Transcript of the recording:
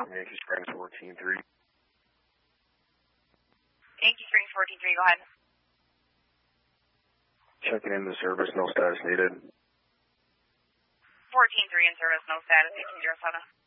Yankee Springs 14-3. Yankee Springs 14-3, go ahead. Checking in the service, no status needed. 14-3 in service, no status, 1807.